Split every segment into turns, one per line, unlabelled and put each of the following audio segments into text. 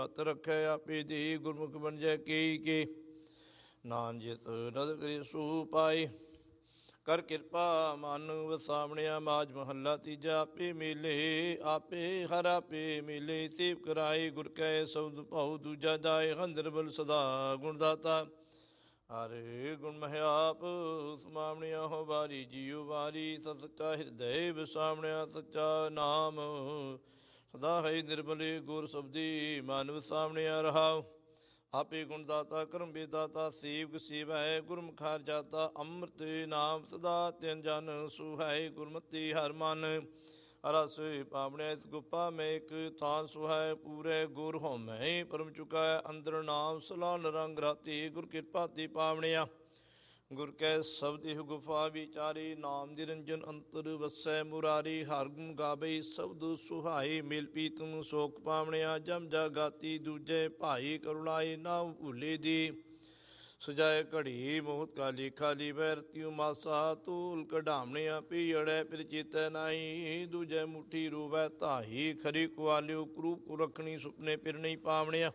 ਹੱਥ ਰੱਖੈ ਆਪੇ ਦੀ ਗੁਰਮੁਖ ਬਣ ਜੈ ਕੇ ਨਾਨ ਜਿਤ ਨਦਰ ਕਰੇ ਸੂ ਪਾਏ। ਕਰ ਕਿਰਪਾ ਮਨ ਵਸਾਵਣਿਆ ਮਾਜ ਮਹੱਲਾ ਤੀਜਾ। ਆਪੇ ਮੇਲੇ ਆਪੇ ਹਰ ਆਪੇ ਮੇਲੇ ਸੇਵ ਕਰਾਏ ਗੁਰ ਕੈ ਸ਼ਬਦ ਭਾਉ ਦੂਜਾ ਜਾਏ। ਹੰਦਰ ਬਲ ਸਦਾ ਗੁਣ ਦਾਤਾ ਹਰਿ ਗੁਣ ਮਹਿਆਪ ਸਮਾਵਣਿਆ ਹੋ ਵਾਰੀ ਜੀਉ ਵਾਰੀ। ਸੱਚਾ ਹਿਰਦੈ ਵਸਾਵਣਿਆ ਸੱਚਾ ਨਾਮ ਸਦਾ ਹੈ ਨਿਰਮਲੇ ਗੁਰ ਸ਼ਬਦੀ ਮਨ ਵਸਾਵਣਿਆ ਰਹਾਉ। ਆਪੇ ਗੁਣ ਦਾਤਾ ਕਰਮ ਬੇਦਾਤਾ ਸੇਵਕ ਸੇਵੈ ਗੁਰਮੁਖਾਰ ਜਾਤਾ। ਅੰਮ੍ਰਿਤ ਨਾਮ ਸਦਾ ਤਿਨ ਜਨ ਸੁਹਾਏ ਗੁਰਮਤਿ ਹਰ ਮਨ ਰਸ ਪਾਵਣਿਆ। ਇਸ ਗੁਫਾ ਮੈਂ ਇੱਕ ਥਾਨ ਸੁਹਾਏ ਪੂਰੇ ਗੁਰ ਹੋਮੈ ਪਰਮ ਚੁਕਾਇ। ਅੰਦਰ ਨਾਮ ਸਲਾ ਨਿਰੰਗ ਰਾਤੀ ਗੁਰ ਕਿਰਪਾ ਤੇ ਪਾਵਣਿਆ। ਗੁਰ ਕੈ ਸ਼ਬਦ ਇਹ ਗੁਫਾ ਵਿਚਾਰੀ ਨਾਮ ਨਿਰੰਜਨ ਅੰਤਰ ਵਸੈ ਮੁਰਾਰੀ। ਹਰ ਗੁਣ ਗਾਵੇ ਸ਼ਬਦ ਸੁਹਾਏ ਮੇਲ ਪੀਤਮ ਸੋਖ ਪਾਵਣਿਆ। ਜਮ ਜਗਾਤੀ ਦੂਜੇ ਭਾਈ ਕਰੁਣਾਈ ਨਾ ਭੂਲੇ ਦੀ ਸਜਾਏ ਘੜੀ ਮੋਹਤ ਕਾ ਲੇਖਾ ਲੀਵੈ। ਰਤਿਉ ਮਾਸਾ ਤੂਲ ਕਢਾਵਣਿਆ ਪੀੜੈ ਫਿਰ ਚੇਤੈ ਨਾਹੀ। ਦੂਜੇ ਮੁੱਠੀ ਰੋਵੈ ਧਾਈ ਖਰੀ ਕੁਆਲਿਓ ਕਰੂਪ ਰਖਣੀ ਸੁਪਨੇ ਫਿਰ ਨਹੀਂ ਪਾਵਣਿਆ।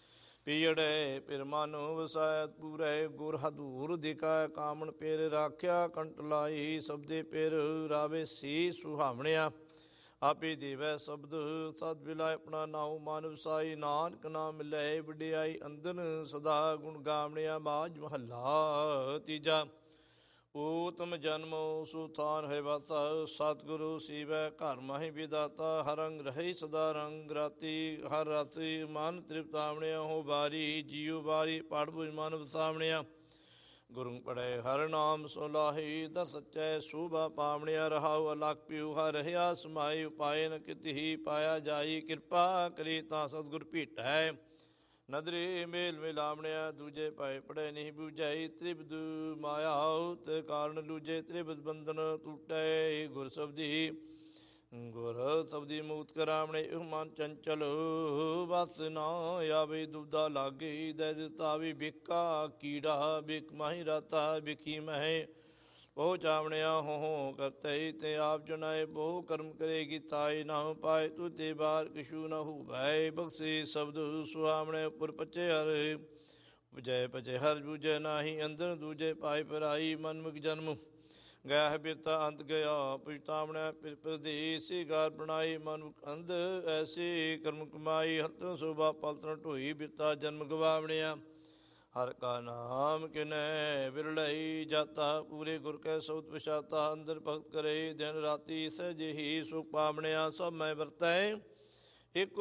ਪੀੜੈ ਫਿਰ ਮਨ ਵਸਾਇ ਪੂਰੈ ਗੁਰ ਹਦੂਰ ਦਿਖਾਇ। ਕਾਮਣ ਫਿਰ ਰਾਖਿਆ ਕੰਟ ਲਾਈ ਸਬਦੇ ਫਿਰ ਰਾਵੇ ਸੀ ਸੁਹਾਵਣਿਆ। ਆਪੇ ਦੇਵੈ ਸ਼ਬਦ ਸਦ ਬਿਲਾਇ ਆਪਣਾ ਨਾਉ ਮਨ ਵਸਾਈ। ਨਾਨਕ ਨਾਮ ਮਿਲੈ ਵਡਿਆਈ ਅੰਦਨ ਸਦਾ ਗੁਣ ਗਾਵਣਿਆ। ਮਾਝ ਮਹੱਲਾ ਤੀਜਾ। ਊਤਮ ਜਨਮੋ ਸੁਥਾਨ ਹੈ ਵਾਸਾ ਸਤਿਗੁਰੂ ਸੀਵੈ ਘਰ ਮਾਹੀ ਵਿਦਾਤਾ। ਹਰ ਅੰਗ ਰਹੇ ਸਦਾ ਰੰਗ ਰਾਤੀ ਹਰ ਰਾਤੀ ਮਨ ਤ੍ਰਿਪਤਾਵਣਿਆ ਹੋ ਬਾਰੀ ਜੀਉ ਬਾਰੀ ਪੜ ਬੁਝ ਮਨ ਵਸਾਵਣਿਆ। ਗੁਰੂ ਪੜੈ ਹਰ ਨਾਮ ਸੋਲਾਹੀ ਦਰ ਸੱਚੈ ਸ਼ੋਭਾ ਪਾਵਣਿਆ। ਰਹਾਉ ਅਲਖ ਪਿਉ ਹਰ ਰਹਿਆ ਸਮਾਈ ਉਪਾਏ ਨ ਕਿਤਿ ਪਾਇਆ ਜਾਈ। ਕਿਰਪਾ ਕਰੀ ਤਾਂ ਸਤਿਗੁਰ ਭੇਟੈ ਨਦਰੀ ਮੇਲ ਮਿਲਾਵਣਿਆ। ਦੂਜੇ ਪਾਏ ਪੜੈ ਨਹੀਂ ਬੂਝਾਈ ਤ੍ਰਿਬਦ ਮਾਇਆ ਤੇ ਕਾਰਨ ਲੂਜੇ। ਤ੍ਰਿਬਦ ਬੰਧਨ ਟੂਟੈ ਗੁਰ ਸ਼ਬਦੀ ਗੁਰ ਸ਼ਬਦੀ ਮੁਕਤ ਕਰਾਵਣੇ। ਇਹ ਮਨ ਚੰਚਲ ਬਸ ਨਾ ਆਵੇ ਦੁਬਦਾ ਲਾਗੇ। ਦੈ ਦਿੱਤਾ ਵੀ ਬਿਕਾ ਕੀੜਾ ਬਿਕ ਮਾਹੀ ਰਾਤਾ ਬਿਖੀ ਮਹਿ ਬਹੁ ਚਾਵਣਿਆ। ਹੋ ਕਰਤੇ ਤੇ ਆਪ ਜਨਾਏ ਬਹੁ ਕਰਮ ਕਰੇਗੀ ਤਾਏ ਨਾ ਪਾਏ। ਤੂੰ ਤੇ ਬਾਰ ਕਿਛੂ ਨ ਹੋਵੈ ਬਖਸ਼ੇ ਸ਼ਬਦ ਸੁਹਾਵਣੇ। ਉੱਪਰ ਪਚੇ ਹਰ ਬੁਝੈ ਪਚੇ ਹਰ ਬੂਝੈ ਨਾਹੀ। ਅੰਦਰ ਦੂਜੇ ਪਾਏ ਪਰਾਈ ਮਨਮੁਖ ਜਨਮ ਗਿਆ ਹੈ ਬਿਰਤਾ ਅੰਤ ਗਿਆ ਪਛਤਾਵਣਿਆ। ਫਿਰ ਪ੍ਰਦੇਸੀ ਗਾਰ ਬਣਾਈ ਮਨੁਖ ਅੰਧ ਐਸੀ ਕਰਮ ਕਮਾਈ। ਹਤਨ ਸੋਭਾ ਪਲਤਨ ਢੋਈ ਬਿਰਤਾ ਜਨਮ ਗਵਾਵਣਿਆ। ਹਰ ਕਾ ਨਾਮ ਕਿਨੈ ਵਿਰਲਈ ਜਾਤਾ ਪੂਰੇ ਗੁਰ ਕੈ ਸ਼ਬਦ ਪਛਾਤਾ। ਅੰਦਰ ਭਗਤ ਕਰੇ ਦਿਨ ਰਾਤੀ ਸਹਿਜੇ ਹੀ ਸੁਖ ਪਾਵਣਿਆ। ਸਭ ਮੈਂ ਵਰਤੈ ਇੱਕ